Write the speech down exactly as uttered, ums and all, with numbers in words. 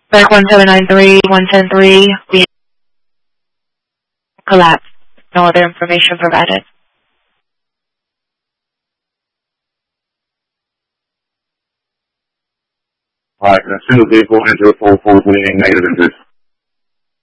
Back one seven nine three, one ten three, we collapsed. No other information provided. Alright, can a single vehicle enter a four four bleeding negative entries?